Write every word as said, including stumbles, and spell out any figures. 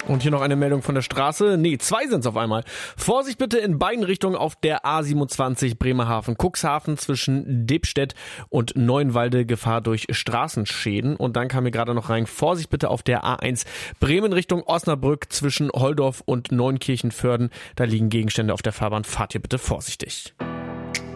Und hier noch eine Meldung von der Straße. Nee, zwei sind's auf einmal. Vorsicht bitte in beiden Richtungen auf der A siebenundzwanzig Bremerhaven-Cuxhaven zwischen Debstedt und Neuenwalde, Gefahr durch Straßenschäden. Und dann kam mir gerade noch rein, Vorsicht bitte auf der A eins Bremen Richtung Osnabrück zwischen Holdorf und Neunkirchenförden. Da liegen Gegenstände auf der Fahrbahn. Fahrt hier bitte vorsichtig.